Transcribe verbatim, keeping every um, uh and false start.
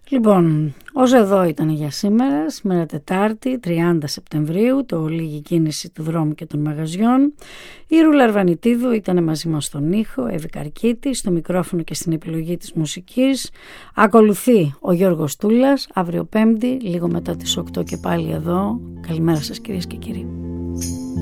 Λοιπόν, ως εδώ ήταν για σήμερα, σήμερα Τετάρτη, τριάντα Σεπτεμβρίου, το λίγη κίνηση του δρόμου και των μαγαζιών. Η Ρούλα Αρβανιτίδου ήταν μαζί μας στον ήχο, Εύη Καρκίτη, στο μικρόφωνο και στην επιλογή της μουσικής. Ακολουθεί ο Γιώργος Τούλας, αύριο Πέμπτη, λίγο μετά τις οκτώ και πάλι εδώ. Καλημέρα σας κυρίες και κύριοι.